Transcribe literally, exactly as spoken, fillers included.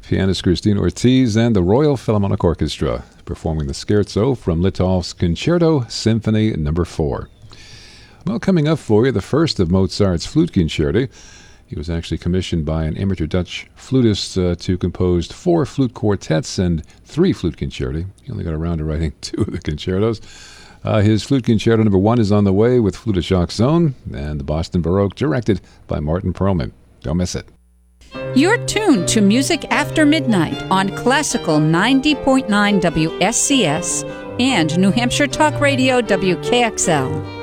pianist Christine Ortiz and the Royal Philharmonic Orchestra performing the scherzo from Litov's Concerto Symphony Number four. Well, coming up for you, the first of Mozart's flute concerti. He was actually commissioned by an amateur Dutch flutist uh, to compose four flute quartets and three flute concerti. He only got around to writing two of the concertos. Uh, his flute concerto number one is on the way with flutist Jacques Zohn and the Boston Baroque, directed by Martin Perlman. Don't miss it. You're tuned to Music After Midnight on Classical ninety point nine W S C S and New Hampshire Talk Radio W K X L.